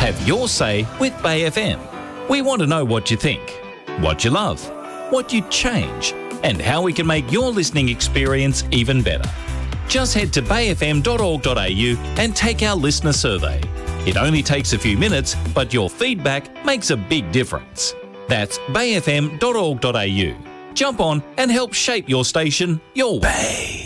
Have your say with Bay FM. We want to know what you think, what you love, what you'd change, and how we can make your listening experience even better. Just head to bayfm.org.au and take our listener survey. It only takes a few minutes, but your feedback makes a big difference. That's bayfm.org.au. Jump on and help shape your station your way.